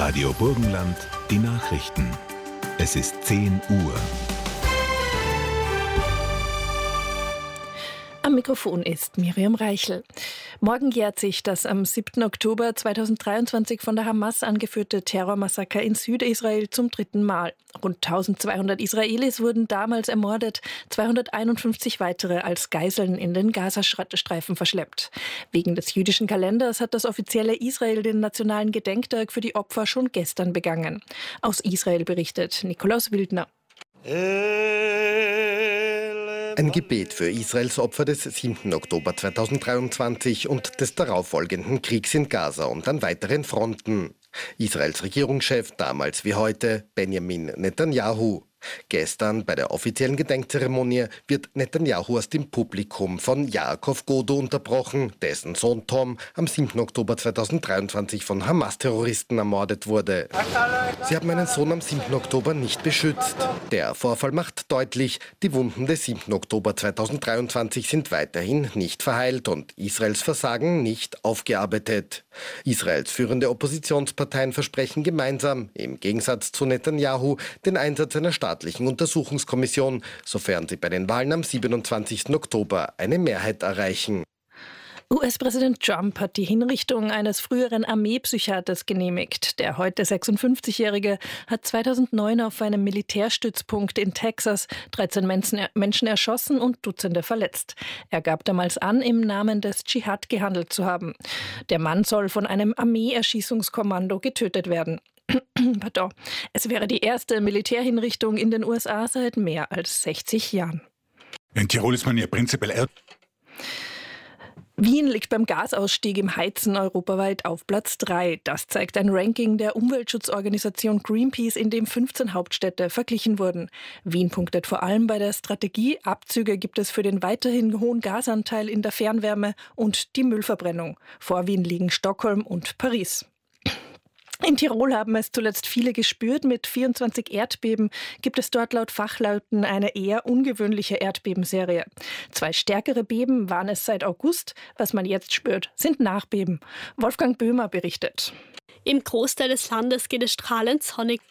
Radio Burgenland, die Nachrichten. Es ist 10 Uhr. Am Mikrofon ist Miriam Reichel. Morgen jährt sich das am 7. Oktober 2023 von der Hamas angeführte Terrormassaker in Südisrael zum 3. Mal. Rund 1200 Israelis wurden damals ermordet, 251 weitere als Geiseln in den Gazastreifen verschleppt. Wegen des jüdischen Kalenders hat das offizielle Israel den nationalen Gedenktag für die Opfer schon gestern begangen. Aus Israel berichtet Nikolaus Wildner. Ein Gebet für Israels Opfer des 7. Oktober 2023 und des darauffolgenden Kriegs in Gaza und an weiteren Fronten. Israels Regierungschef, damals wie heute, Benjamin Netanyahu. Gestern bei der offiziellen Gedenkzeremonie wird Netanyahu aus dem Publikum von Yaakov Godo unterbrochen, dessen Sohn Tom am 7. Oktober 2023 von Hamas-Terroristen ermordet wurde. Sie haben meinen Sohn am 7. Oktober nicht beschützt. Der Vorfall macht deutlich, die Wunden des 7. Oktober 2023 sind weiterhin nicht verheilt und Israels Versagen nicht aufgearbeitet. Israels führende Oppositionsparteien versprechen gemeinsam, im Gegensatz zu Netanyahu, den Einsatz einer staatlichen Untersuchungskommission, sofern sie bei den Wahlen am 27. Oktober eine Mehrheit erreichen. US-Präsident Trump hat die Hinrichtung eines früheren Armeepsychiaters genehmigt. Der heute 56-Jährige hat 2009 auf einem Militärstützpunkt in Texas 13 Menschen erschossen und Dutzende verletzt. Er gab damals an, im Namen des Dschihad gehandelt zu haben. Der Mann soll von einem Armeeerschießungskommando getötet werden. Pardon. Es wäre die erste Militärhinrichtung in den USA seit mehr als 60 Jahren. In Tirol ist man ja prinzipiell... Wien liegt beim Gasausstieg im Heizen europaweit auf Platz 3. Das zeigt ein Ranking der Umweltschutzorganisation Greenpeace, in dem 15 Hauptstädte verglichen wurden. Wien punktet vor allem bei der Strategie. Abzüge gibt es für den weiterhin hohen Gasanteil in der Fernwärme und die Müllverbrennung. Vor Wien liegen Stockholm und Paris. In Tirol haben es zuletzt viele gespürt. Mit 24 Erdbeben gibt es dort laut Fachleuten eine eher ungewöhnliche Erdbebenserie. 2 stärkere Beben waren es seit August. Was man jetzt spürt, sind Nachbeben. Wolfgang Böhmer berichtet. Im Großteil des Landes geht es strahlend sonnig.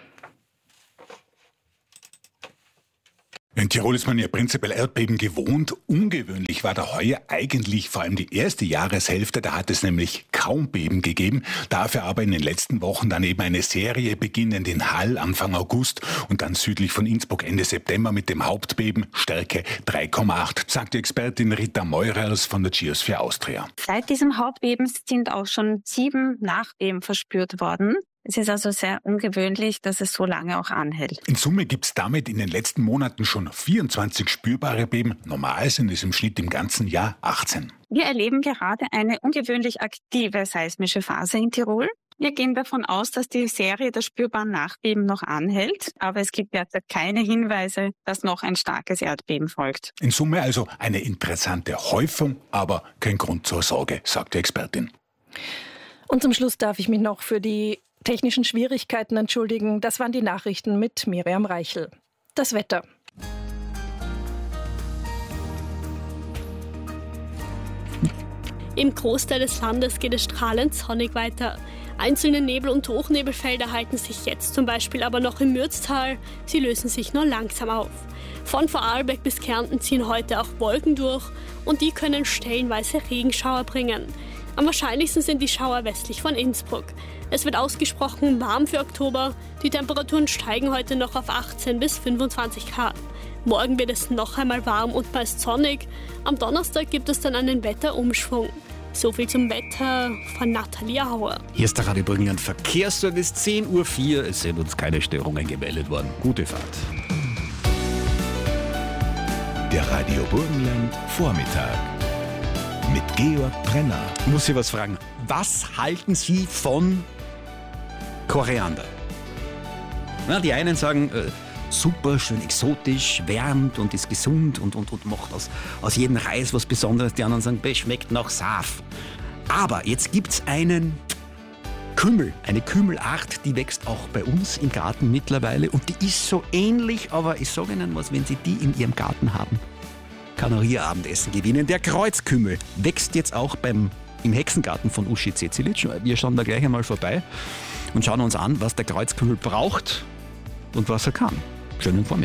In Tirol ist man ja prinzipiell Erdbeben gewohnt. Ungewöhnlich war da heuer eigentlich vor allem die erste Jahreshälfte. Da hat es nämlich kaum Beben gegeben. Dafür aber in den letzten Wochen dann eben eine Serie beginnend in Hall Anfang August und dann südlich von Innsbruck Ende September mit dem Hauptbeben Stärke 3,8, sagt die Expertin Rita Meurers von der Geosphere Austria. Seit diesem Hauptbeben sind auch schon 7 Nachbeben verspürt worden. Es ist also sehr ungewöhnlich, dass es so lange auch anhält. In Summe gibt es damit in den letzten Monaten schon 24 spürbare Beben. Normal sind es im Schnitt im ganzen Jahr 18. Wir erleben gerade eine ungewöhnlich aktive seismische Phase in Tirol. Wir gehen davon aus, dass die Serie der spürbaren Nachbeben noch anhält, aber es gibt derzeit keine Hinweise, dass noch ein starkes Erdbeben folgt. In Summe also eine interessante Häufung, aber kein Grund zur Sorge, sagt die Expertin. Und zum Schluss darf ich mich noch für die technischen Schwierigkeiten entschuldigen. Das waren die Nachrichten mit Miriam Reichel. Das Wetter. Im Großteil des Landes geht es strahlend sonnig weiter. Einzelne Nebel- und Hochnebelfelder halten sich jetzt zum Beispiel aber noch im Mürztal. Sie lösen sich nur langsam auf. Von Vorarlberg bis Kärnten ziehen heute auch Wolken durch und die können stellenweise Regenschauer bringen. Am wahrscheinlichsten sind die Schauer westlich von Innsbruck. Es wird ausgesprochen warm für Oktober. Die Temperaturen steigen heute noch auf 18 bis 25 Grad. Morgen wird es noch einmal warm und meist sonnig. Am Donnerstag gibt es dann einen Wetterumschwung. So viel zum Wetter von Nathalie Hauer. Hier ist der Radio Burgenland Verkehrsservice, 10:04 Uhr. Es sind uns keine Störungen gemeldet worden. Gute Fahrt. Der Radio Burgenland Vormittag mit Georg Brenner. Ich muss Sie was fragen. Was halten Sie von Koriander? Na, die einen sagen, super, schön exotisch, wärmt und ist gesund und macht aus jedem Reis was Besonderes. Die anderen sagen, schmeckt nach Saf. Aber jetzt gibt's einen Kümmel, eine Kümmelart, die wächst auch bei uns im Garten mittlerweile und die ist so ähnlich, aber ich sage Ihnen was, wenn Sie die in Ihrem Garten haben, kann auch Ihr Abendessen gewinnen. Der Kreuzkümmel wächst jetzt auch beim im Hexengarten von Uschi Cecilic. Wir schauen da gleich einmal vorbei und schauen uns an, was der Kreuzkümmel braucht und was er kann. Schönen Vormittag.